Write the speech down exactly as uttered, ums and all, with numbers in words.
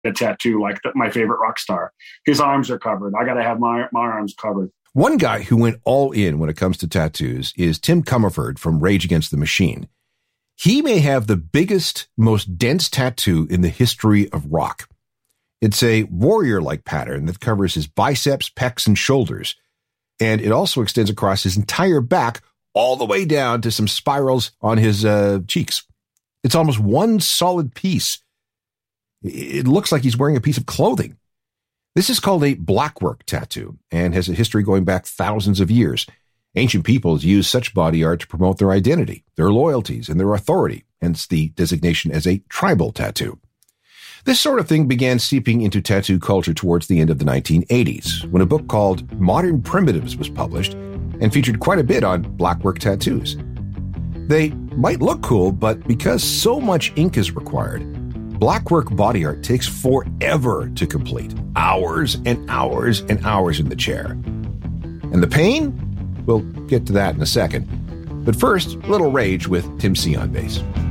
a tattoo like the, my favorite rock star. His arms are covered. I got to have my, my arms covered. One guy who went all in when it comes to tattoos is Tim Comerford from Rage Against the Machine. He may have the biggest, most dense tattoo in the history of rock. It's a warrior-like pattern that covers his biceps, pecs, and shoulders. And it also extends across his entire back all the way down to some spirals on his uh, cheeks. It's almost one solid piece. It looks like he's wearing a piece of clothing. This is called a blackwork tattoo and has a history going back thousands of years. Ancient peoples used such body art to promote their identity, their loyalties, and their authority, hence the designation as a tribal tattoo. This sort of thing began seeping into tattoo culture towards the end of the nineteen eighties, when a book called Modern Primitives was published and featured quite a bit on blackwork tattoos. They might look cool, but because so much ink is required, blackwork body art takes forever to complete. Hours and hours and hours in the chair. And the pain? We'll get to that in a second. But first, a little Rage with Tim C on bass.